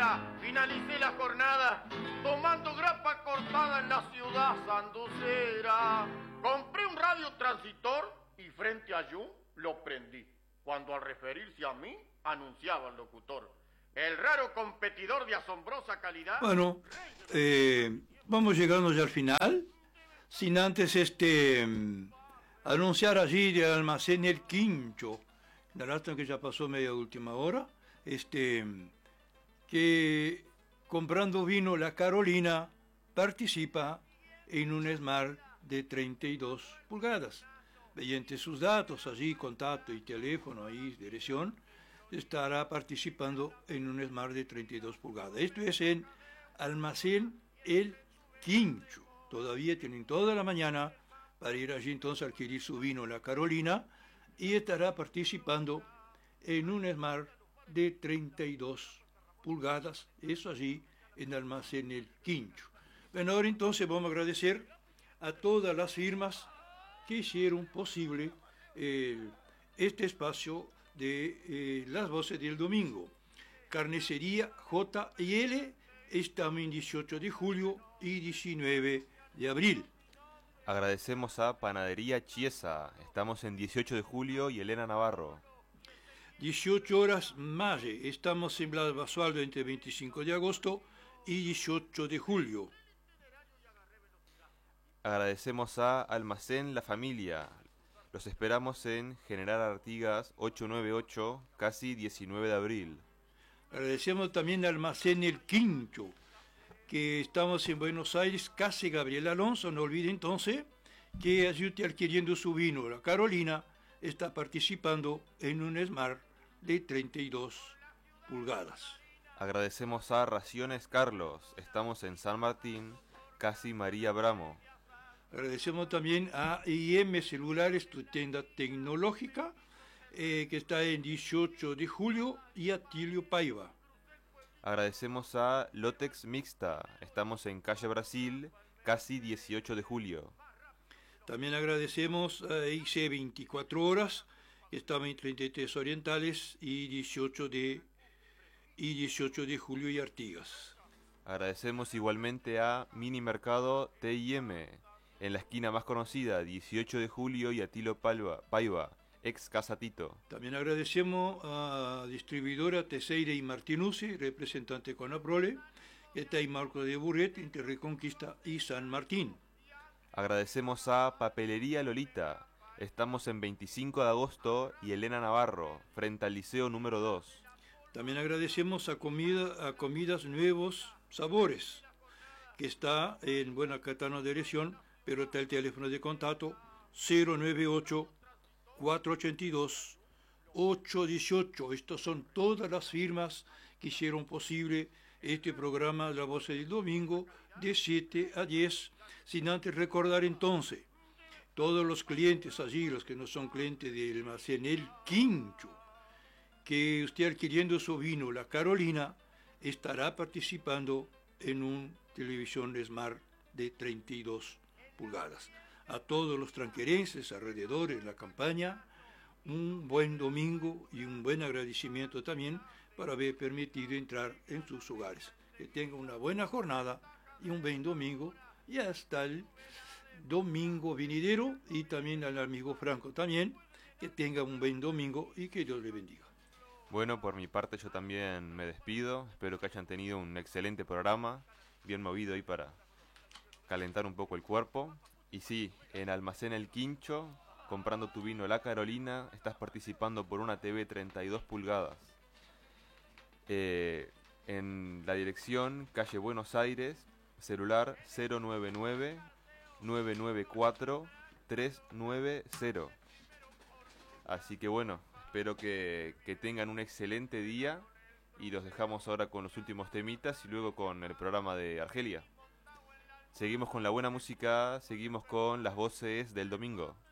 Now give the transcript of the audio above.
Mira, finalicé la jornada tomando grapa cortada en la ciudad sanducera. Compré un radiotransistor y frente a Jun lo prendí. Cuando al referirse a mí, anunciaba el locutor: el raro competidor de asombrosa calidad. Bueno, vamos llegando ya al final. Sin antes anunciar allí del almacén El Quincho. La lástima que ya pasó media última hora. Que comprando vino La Carolina participa en un Smart de 32 pulgadas. Mediante sus datos allí, contacto y teléfono, ahí, dirección, estará participando en un Smart de 32 pulgadas. Esto es en Almacén El Quincho. Todavía tienen toda la mañana para ir allí entonces a adquirir su vino La Carolina y estará participando en un Smart de 32 pulgadas, eso allí en Almacén El Quincho. Bueno, ahora entonces vamos a agradecer a todas las firmas que hicieron posible este espacio de las voces del domingo. Carnicería J&L, estamos en 18 de julio y 19 de abril. Agradecemos a Panadería Chiesa, estamos en 18 de julio y Elena Navarro. 18 horas Malle, estamos en Blas Basualdo entre 25 de agosto y 18 de julio. Agradecemos a Almacén La Familia, los esperamos en General Artigas 898, casi 19 de abril. Agradecemos también al Almacén El Quincho, que estamos en Buenos Aires, casi Gabriel Alonso. No olvide entonces que allí usted adquiriendo su vino La Carolina está participando en un Smart de 32 pulgadas. Agradecemos a Raciones Carlos, estamos en San Martín, casi María Bramo. Agradecemos también a IM Celulares, tu tienda tecnológica, que está en 18 de julio, y a Tilio Paiva. Agradecemos a Lotex Mixta, estamos en Calle Brasil, casi 18 de julio. También agradecemos a IC 24 horas, que estaba en 33 Orientales y 18 de julio y Artigas. Agradecemos igualmente a Mini Mercado TIM, en la esquina más conocida, 18 de julio y a Tilio Paiva, ex Casa Tito. También agradecemos a distribuidora Teseire y Martinuzzi, representante con Aprole, que está en Marco de Burret, entre Reconquista y San Martín. Agradecemos a Papelería Lolita, estamos en 25 de agosto y Elena Navarro, frente al Liceo número 2. También agradecemos a Comidas Nuevos Sabores, que está en Buena Catano de Erección, pero está el teléfono de contacto 098-482-818. Estas son todas las firmas que hicieron posible este programa La Voz del Domingo de 7 a 10, sin antes recordar entonces todos los clientes allí, los que no son clientes del almacén El Quincho, que usted adquiriendo su vino La Carolina estará participando en un televisión Smart de 32 pulgadas. A todos los tranquerenses alrededor de la campaña, un buen domingo y un buen agradecimiento también por haber permitido entrar en sus hogares. Que tengan una buena jornada y un buen domingo, y hasta el domingo venidero, y también al amigo Franco también, que tenga un buen domingo y que Dios le bendiga. Bueno, por mi parte yo también me despido, espero que hayan tenido un excelente programa, bien movido ahí para calentar un poco el cuerpo. Y sí, en Almacén El Quincho, comprando tu vino La Carolina, estás participando por una TV 32 pulgadas. En la dirección, calle Buenos Aires, celular 099-994-390. Así que bueno, espero que tengan un excelente día y los dejamos ahora con los últimos temitas y luego con el programa de Argelia. Seguimos con la buena música, seguimos con las voces del domingo.